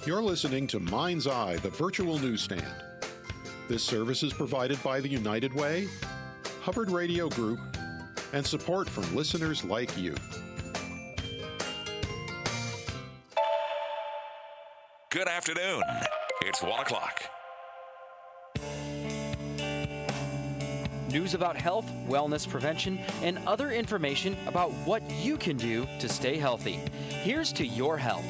You're listening to Mind's Eye, the virtual newsstand. This service is provided by the United Way, Hubbard Radio Group, and support from listeners like you. Good afternoon. It's 1 o'clock. News about health, wellness prevention, and other information about what you can do to stay healthy. Here's to your health.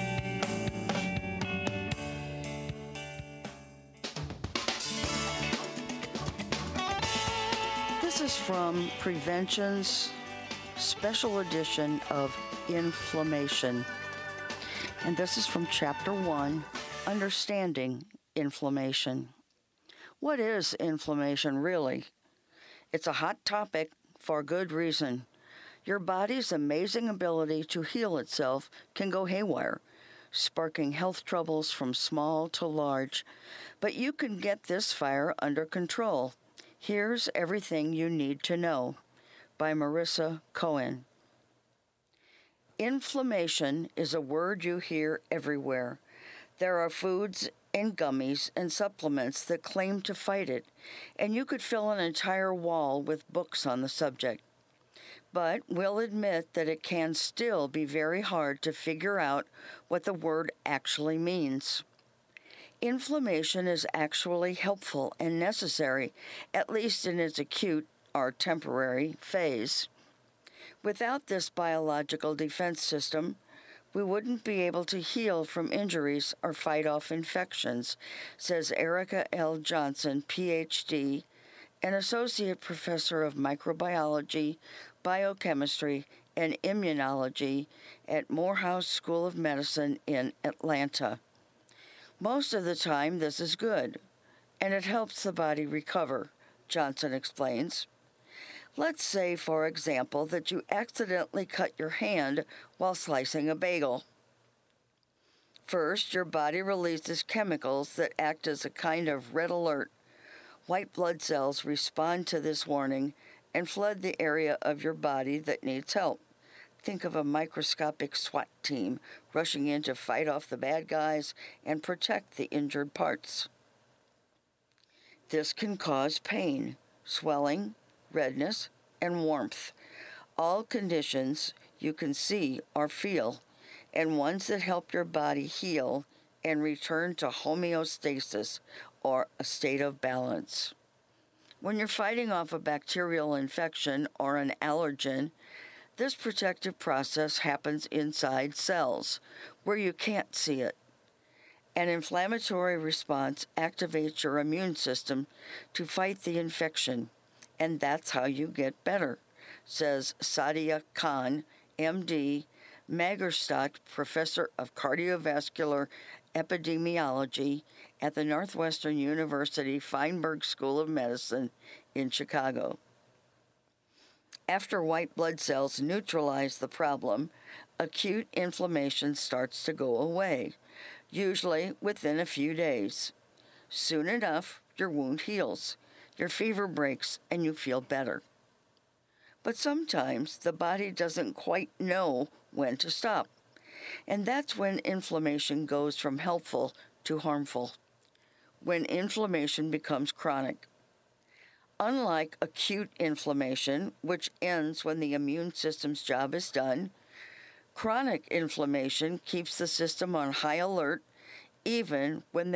This is from Prevention's special edition of Inflammation. And this is from Chapter 1, Understanding Inflammation. What is inflammation really? It's a hot topic for good reason. Your body's amazing ability to heal itself can go haywire, sparking health troubles from small to large. But you can get this fire under control. Here's Everything You Need to Know by Marissa Cohen. Inflammation is a word you hear everywhere. There are foods and gummies and supplements that claim to fight it, and you could fill an entire wall with books on the subject. But we'll admit that it can still be very hard to figure out what the word actually means. Inflammation is actually helpful and necessary, at least in its acute or temporary phase. Without this biological defense system, we wouldn't be able to heal from injuries or fight off infections, says Erica L. Johnson, Ph.D., an associate professor of microbiology, biochemistry, and immunology at Morehouse School of Medicine in Atlanta. Most of the time, this is good, and it helps the body recover, Johnson explains. Let's say, for example, that you accidentally cut your hand while slicing a bagel. First, your body releases chemicals that act as a kind of red alert. White blood cells respond to this warning and flood the area of your body that needs help. Think of a microscopic SWAT team rushing in to fight off the bad guys and protect the injured parts. This can cause pain, swelling, redness, and warmth, all conditions you can see or feel, and ones that help your body heal and return to homeostasis, or a state of balance. When you're fighting off a bacterial infection or an allergen, this protective process happens inside cells, where you can't see it. An inflammatory response activates your immune system to fight the infection, and that's how you get better, says Sadia Khan, MD, Magerstadt Professor of Cardiovascular Epidemiology at the Northwestern University Feinberg School of Medicine in Chicago. After white blood cells neutralize the problem, acute inflammation starts to go away, usually within a few days. Soon enough, your wound heals, your fever breaks, and you feel better. But sometimes the body doesn't quite know when to stop, and that's when inflammation goes from helpful to harmful, when inflammation becomes chronic. Unlike acute inflammation, which ends when the immune system's job is done, chronic inflammation keeps the system on high alert even when